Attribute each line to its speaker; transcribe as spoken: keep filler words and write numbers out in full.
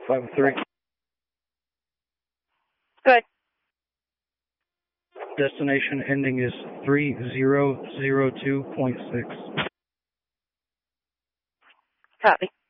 Speaker 1: five three.
Speaker 2: Good.
Speaker 1: Destination ending is three zero zero two point six.
Speaker 2: Copy.